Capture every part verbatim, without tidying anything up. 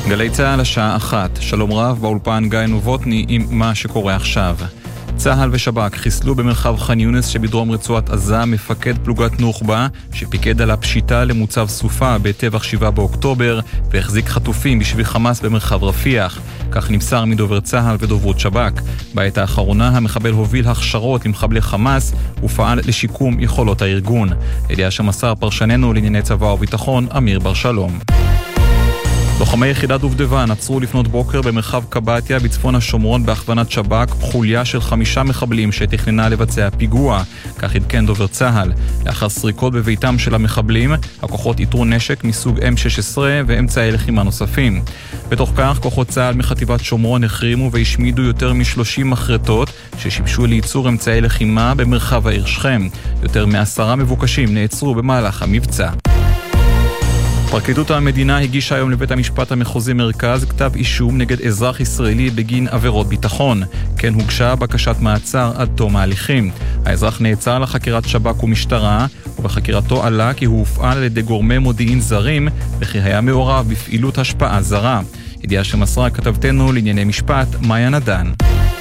גלי צהל השעה אחת, שלום רב באולפן גיא נובוטני עם מה שקורה עכשיו. צהל ושב"כ חיסלו במרחב ח'אן יונס שבדרום רצועת עזה מפקד פלוגת נוח'בה שפיקד על הפשיטה למוצב סופה בטבח שבעה באוקטובר והחזיק חטופים בשבי חמאס במרחב רפיח. כך נמסר מדובר צהל ודוברות שב"כ. בעת האחרונה המחבל הוביל הכשרות למחבלי חמאס ופעל לשיקום יכולות הארגון. ידיעה שמסר פרשננו לענייני צבא וביטחון אמיר בר שלום. לוחמי יחידת דובדבן עצרו לפנות בוקר במרחב קבטיה בצפון השומרון בהכוונת שב"כ חוליה של חמישה מחבלים שתכננה לבצע פיגוע. כך עדכן דובר צהל. לאחר סריקות בביתם של המחבלים, הכוחות איתרו נשק מסוג אם שש עשרה ואמצעי לחימה נוספים. בתוך כך, כוחות צהל מחטיבת שומרון החרימו והשמידו יותר מ-שלושים מחרטות ששימשו לייצור אמצעי לחימה במרחב העיר שכם. יותר מעשרה מבוקשים נעצרו במהלך המבצע. פרקליטות המדינה הגישה היום לבית המשפט המחוזי מרכז כתב אישום נגד אזרח ישראלי בגין עבירות ביטחון. כן הוגשה בקשת מעצר עד תום ההליכים. האזרח נעצר לחקירת שב"כ ומשטרה, ובחקירתו עלה כי הוא הופעל על ידי גורמי מודיעין זרים וכי היה מעורב בפעילות השפעה זרה. ידיעה שמסרה כתבתנו לענייני משפט מאיה נדן.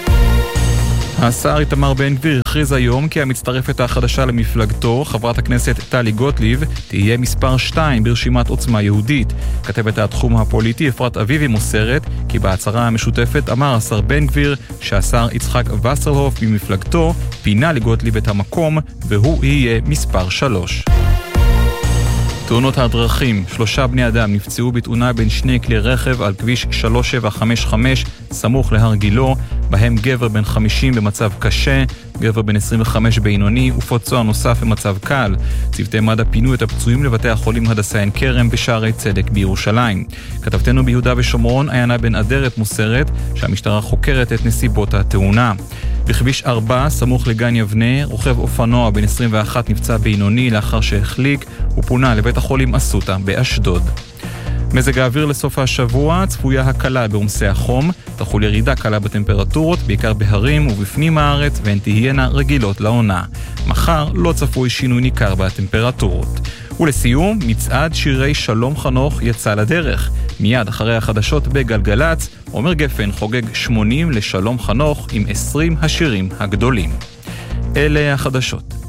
השר איתמר בן גביר הכריז היום כי המצטרפת החדשה למפלגתו, חברת הכנסת טלי גוטליב, תהיה מספר שתיים ברשימת עוצמה יהודית. כתבת התחום הפוליטי אפרת אביבי מוסרת כי בהצהרה המשותפת אמר השר בן גביר שהשר יצחק וסרלהוף במפלגתו פינה לגוטליב את המקום והוא יהיה מספר שלוש. תאונות הדרכים, שלושה בני אדם נפצעו בתאונה בין שני כלי רכב על כביש שלוש שבע חמש חמש סמוך להר גילו, בהם גבר בן חמישים במצב קשה, גבר בן עשרים וחמש בינוני ופצוע נוסף במצב קל. צוותי מד"א פינו את הפצועים לבתי החולים הדסה עין כרם בשערי צדק בירושלים. כתבתנו ביהודה ושומרון עיינה בן אדרת מוסרת שהמשטרה חוקרת את נסיבות התאונה. בכביש ארבע, סמוך לגן יבנה, רוכב אופנוע בן עשרים ואחת נפצע בינוני לאחר שהחליק ופונה לבית החולים אסותא באשדוד. מזג האוויר לסוף השבוע, צפויה הקלה בעומסי החום, תחול ירידה קלה בטמפרטורות, בעיקר בהרים ובפנים הארץ, והן תהיינה רגילות לעונה. מחר לא צפוי שינוי ניכר בטמפרטורות. ולסיום, מצעד שירי שלום חנוך יצא לדרך. מיד אחרי החדשות בגלגלץ, עומר גפן חוגג שמונים לשלום חנוך עם עשרים השירים הגדולים. אלה החדשות.